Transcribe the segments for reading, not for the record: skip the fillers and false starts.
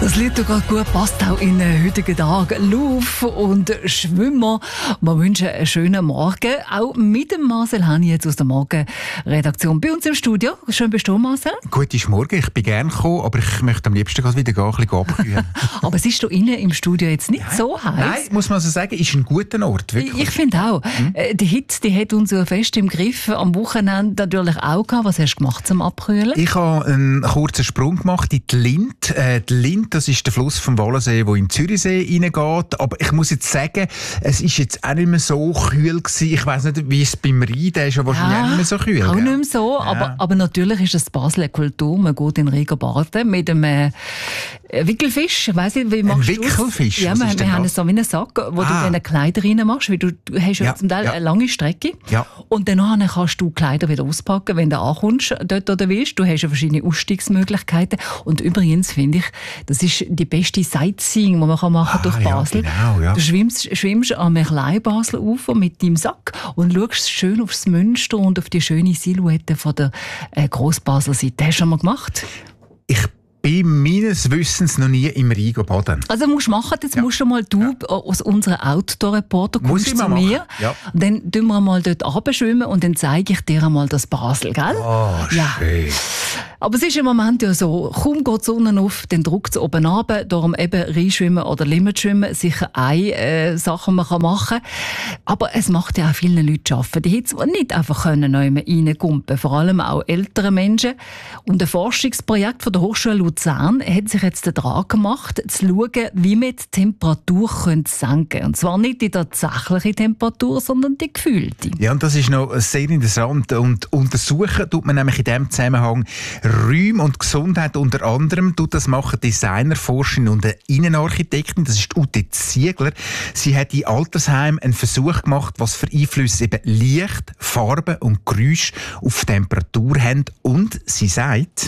Das Lied gerade gut passt auch in den heutigen Tag. Lauf- und Schwimmer. Wir wünschen einen schönen Morgen. Auch mit dem Marcel Hani jetzt aus der Morgenredaktion bei uns im Studio. Schön bist du, Marcel. Guten Morgen, ich bin gerne gekommen, aber ich möchte am liebsten wieder gehen, ein bisschen abkühlen. Aber es ist hier innen im Studio jetzt nicht so heiß. Nein, muss man so sagen, ist ein guter Ort. Wirklich. Ich finde auch. Die Hitze, die hat uns so fest im Griff. Am Wochenende natürlich auch gehabt. Was hast du gemacht zum Abkühlen? Ich habe einen kurzen Sprung gemacht in die Linth. Die Linth, das ist der Fluss vom Wallensee, der in den Zürichsee reingeht. Aber ich muss jetzt sagen, es ist jetzt auch nicht mehr so kühl gewesen. Ich weiss nicht, wie es beim Rhein, der ist ja wahrscheinlich auch nicht mehr so kühl. Auch nicht mehr so, Ja. aber natürlich ist es Basler Kultur. Man geht in den Regen baden mit einem Wickelfisch. Ich weiss nicht, wie machst du das? Wickelfisch? Ja, Was wir ist denn haben das? so wie einen Sack, wo du deine Kleider rein machst, weil du hast ja zum Teil eine lange Strecke. Ja. Und dann kannst du die Kleider wieder auspacken, wenn du ankommst, dort oder willst. Du hast ja verschiedene Ausstiegsmöglichkeiten. Und übrigens finde ich, das ist die beste Sightseeing, die man machen kann durch Basel. Ja, genau, ja. Du schwimmst am Klein-Basel-Ufer mit deinem Sack und schaust schön aufs Münster und auf die schöne Silhouette von der Grossbasler Seite. Hast du schon mal gemacht? Ich bin meines Wissens noch nie im Rhein baden. Also musst du machen, jetzt musst du mal aus unserem Outdoor-Reporter Muss ich kommst zu mal mir. machen, ja. Und dann tun wir mal dort runterschwimmen und dann zeige ich dir einmal das Basel, gell? Oh, Ja. schön. Aber es ist im Moment ja so, kaum geht die Sonne auf, dann drückt es oben runter. Darum eben Reinschwimmen oder Limit schwimmen, sicher eine Sache, die man machen kann. Aber es macht ja auch vielen Leuten zu arbeiten. Die Hitze, die nicht einfach reingumpen, vor allem auch ältere Menschen. Und ein Forschungsprojekt von der Hochschule Luzern hat sich jetzt daran gemacht, zu schauen, wie man die Temperatur senken kann. Und zwar nicht die tatsächliche Temperatur, sondern die gefühlte. Ja, und das ist noch sehr interessant. Und untersuchen tut man nämlich in diesem Zusammenhang Räume und Gesundheit unter anderem. Das machen Designer, Forscherin und eine Innenarchitektin. Das ist Ute Ziegler. Sie hat in Altersheimen einen Versuch gemacht, was für Einflüsse eben Licht, Farbe und Geräusch auf die Temperatur haben. Und sie sagt: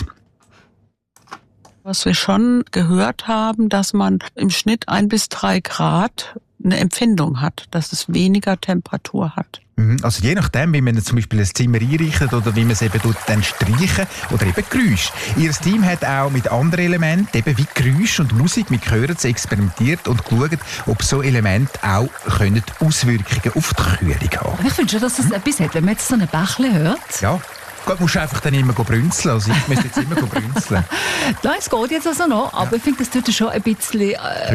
Was wir schon gehört haben, dass man im Schnitt 1 bis 3 Grad eine Empfindung hat, dass es weniger Temperatur hat. Also je nachdem, wie man zum Beispiel ein Zimmer einrichtet oder wie man es eben dann streichen oder eben Geräusch. Ihr Team hat auch mit anderen Elementen, eben wie Geräusch und Musik mit Chören, experimentiert und geschaut, ob so Elemente auch Auswirkungen auf die Kühlung haben. Ich finde schon, dass es etwas hat, wenn man jetzt so ein Bächlein hört. Ja. Gut, musst du einfach dann immer brünzeln. Also ich müsste jetzt immer brünzeln. Nein, es geht jetzt also noch, aber ich finde, das tut schon ein bisschen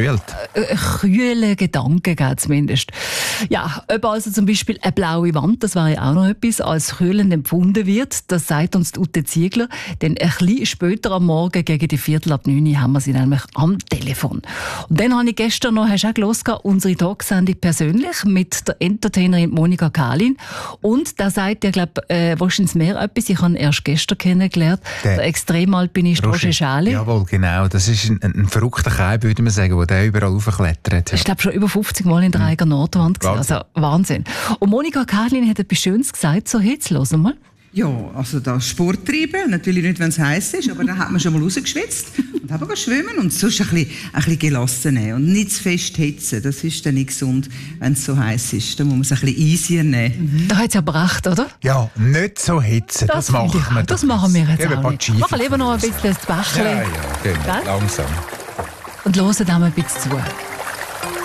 kühle Gedanken geben, zumindest. Ja, ob also zum Beispiel eine blaue Wand, das wäre ja auch noch etwas, als kühlend empfunden wird, das sagt uns die Ute Ziegler, denn ein bisschen später am Morgen, gegen die 8:45, haben wir sie nämlich am Telefon. Und dann habe ich gestern noch, hast du auch gehört, unsere Talksendung persönlich mit der Entertainerin Monika Kahlin, und da sagt ja, glaube wahrscheinlich mehr etwas. Ich habe ihn erst gestern kennengelernt. Der Extremalpinist Roger Schäli. Jawohl, genau. Das ist ein verrückter Kerl, würde man sagen, der überall raufklettert. Ich glaube schon über 50 Mal in der Eiger Nordwand gesehen. Also Wahnsinn. Und Monika Kahlin hat etwas Schönes gesagt. So, jetzt hören wir. Ja, also da Sport treiben, natürlich nicht, wenn es heiß ist, aber dann hat man schon mal rausgeschwitzt und eben schwimmen und sonst ein bisschen gelassen nehmen und nicht zu fest hitzen. Das ist dann nicht gesund, wenn es so heiß ist. Da muss man es ein bisschen easier nehmen. Da hat es aber recht, oder? Ja, nicht so hitzen, das machen wir. Das machen wir jetzt auch nicht. Machen lieber noch ein bisschen das Bächlein. Ja, genau. Langsam. Und hören dann mal ein bisschen zu.